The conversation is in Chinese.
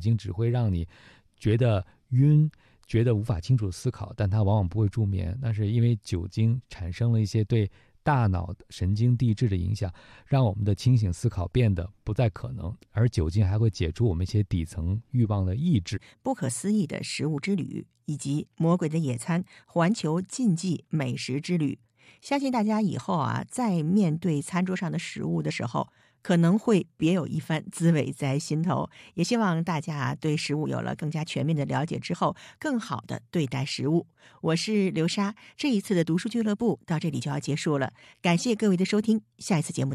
精只会让你觉得晕，觉得无法清楚思考，但它往往不会助眠。那是因为酒精产生了一些对大脑神经递质的影响，让我们的清醒思考变得不再可能，而酒精还会解除我们一些底层欲望的抑制。 不可思议的食物之旅，以及魔鬼的野餐环球禁忌美食之旅，相信大家以后在面对餐桌上的食物的时候，可能会别有一番滋味在心头。也希望大家对食物有了更加全面的了解之后，更好的对待食物。我是刘莎，这一次的读书俱乐部到这里就要结束了，感谢各位的收听，下一次节目